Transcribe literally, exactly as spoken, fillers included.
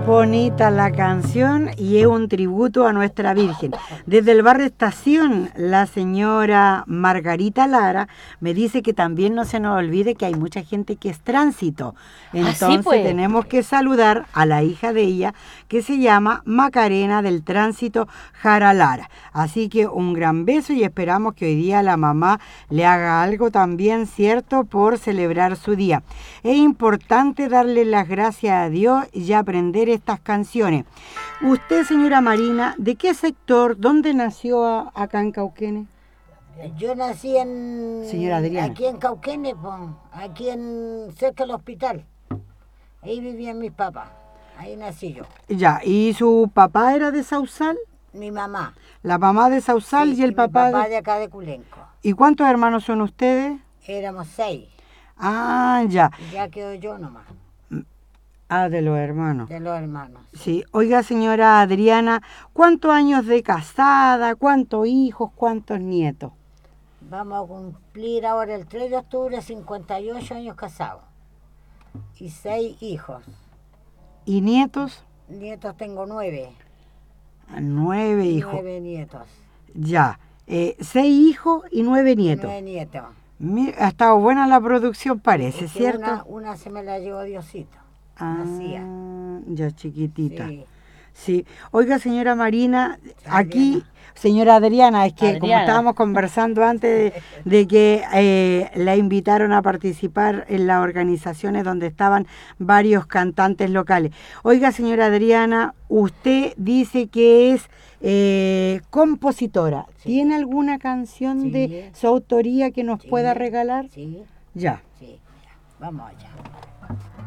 Bonita la canción y es un tributo a nuestra Virgen. Desde el barrio Estación, la señora Margarita Lara me dice que también no se nos olvide que hay mucha gente que es tránsito. Entonces ¿Ah, sí, pues? tenemos que saludar a la hija de ella que se llama Macarena del Tránsito Jara Lara. Así que un gran beso y esperamos que hoy día la mamá le haga algo también, ¿cierto?, por celebrar su día. Es importante darle las gracias a Dios y aprender estas canciones. Usted, señora Marina, ¿de qué sector, dónde nació a, acá en Cauquenes? Yo nací en... Señora Adriana. Aquí en Cauquenes, po, aquí en cerca del hospital. Ahí vivían mis papás. Ahí nací yo. Ya, ¿y su papá era de Sausal? Mi mamá. La mamá de Sausal Sí, y el mi papá, papá de... de acá de Culenco. ¿Y cuántos hermanos son ustedes? Éramos seis. Ah, ya. Y ya quedo yo nomás, Ah, de los hermanos. de los hermanos. Sí. Oiga, señora Adriana, ¿cuántos años de casada? ¿Cuántos hijos? ¿Cuántos nietos? Vamos a cumplir ahora el tres de octubre cincuenta y ocho años casados. Y seis hijos. ¿Y nietos? Nietos tengo nueve. Nueve hijos. Nueve nietos. Ya. Eh, seis hijos y nueve nietos. Nueve nietos. Mi- Ha estado buena la producción, parece, Es que ¿cierto? Una, una se me la llevó Diosito. Ah, Nacía. ya chiquitita. Sí. Sí. Oiga, señora Marina, aquí, Adriana. señora Adriana, es que como Adriana. estábamos conversando antes de, de que eh, la invitaron a participar en las organizaciones donde estaban varios cantantes locales. Oiga, señora Adriana, usted dice que es eh, compositora. Sí. ¿Tiene alguna canción Sí. de su autoría que nos Sí. pueda regalar? Sí, Ya. sí. Ya. Vamos allá.